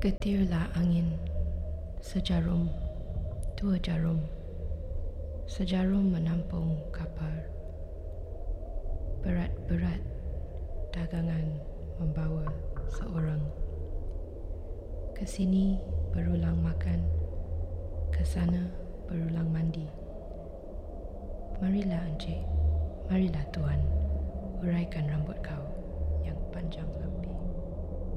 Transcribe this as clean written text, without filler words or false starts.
Getirlah angin sejarum, dua jarum. Sejarum menampung kapal. Berat-berat dagangan membawa seorang. Ke sini berulang makan, ke sana berulang mandi. Marilah encik, marilah tuan, uraikan rambut kau yang panjang lambi.